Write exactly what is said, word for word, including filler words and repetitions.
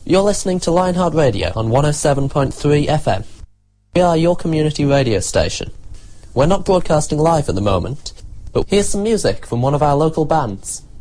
You're listening to Lionheart Radio on one oh seven point three F M. We are your community radio station. We're not broadcasting live at the moment, but here's some music from one of our local bands.